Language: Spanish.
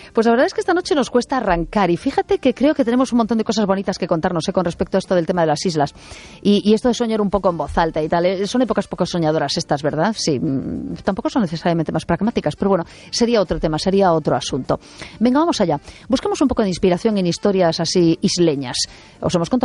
Pues la verdad es que esta noche nos cuesta arrancar y fíjate que creo que tenemos un montón de cosas bonitas que contarnos con respecto a esto del tema de las islas y esto de soñar un poco en voz alta y tal. Son épocas poco soñadoras estas, ¿verdad? Sí, tampoco son necesariamente más pragmáticas, pero bueno, sería otro tema, sería otro asunto. Venga, vamos allá. Busquemos un poco de inspiración en historias así isleñas. Os hemos contado